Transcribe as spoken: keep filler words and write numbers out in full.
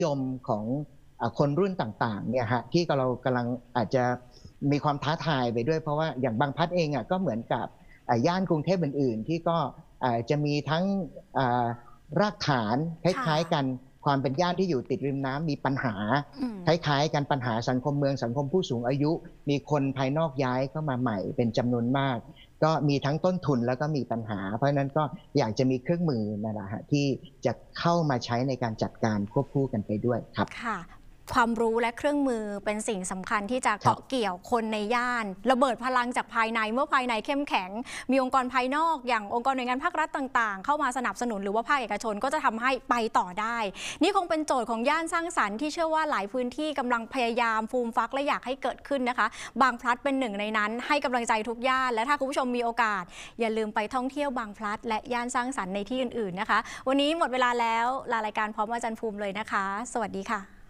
ยมของคนรุ่นต่างๆเนี่ยฮะที่เรากำลังอาจจะมีความท้าทายไปด้วยเพราะว่าอย่างบางพลัดเองอ่ะก็เหมือนกับย่านกรุงเทพอื่นๆที่ก็จะมีทั้งรากฐานคล้ายๆกันความเป็นย่านที่อยู่ติดริมน้ำมีปัญหาคล้ายๆกันปัญหาสังคมเมืองสังคมผู้สูงอายุมีคนภายนอกย้ายเข้ามาใหม่เป็นจำนวนมากก็มีทั้งต้นทุนแล้วก็มีปัญหาเพราะฉะนั้นก็อยากจะมีเครื่องมือนะฮะที่จะเข้ามาใช้ในการจัดการควบคู่กันไปด้วยครับค่ะความรู้และเครื่องมือเป็นสิ่งสำคัญที่จะเกาะเกี่ยวคนในย่านระเบิดพลังจากภายในเมื่อภายในเข้มแข็งมีองค์กรภายนอกอย่างองค์กรหน่วยงานภาครัฐต่างๆเข้ามาสนับสนุนหรือว่าภาคเอกชนก็จะทำให้ไปต่อได้นี่คงเป็นโจทย์ของย่านสร้างสรรค์ที่เชื่อว่าหลายพื้นที่กำลังพยายามฟูมฟักและอยากให้เกิดขึ้นนะคะบางพลัดเป็นหนึ่งในนั้นให้กำลังใจทุกย่านและถ้าคุณผู้ชมมีโอกาสอย่าลืมไปท่องเที่ยวบางพลัดและย่านสร้างสรรค์ในที่อื่นๆนะคะวันนี้หมดเวลาแล้วลารายการพร้อมอาจารย์ภูมิเลยนะคะสวัสดีค่ะ